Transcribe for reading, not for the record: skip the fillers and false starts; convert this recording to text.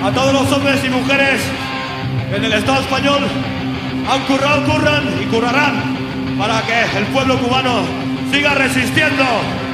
a todos los hombres y mujeres en el Estado español han currado, curran y currarán para que el pueblo cubano siga resistiendo.